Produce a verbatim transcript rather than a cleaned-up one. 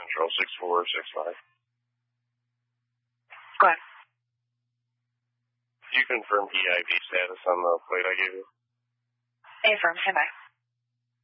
Central, six four six five. Go ahead. Do you confirm E I V status on the plate I gave you? Affirm. Stand by.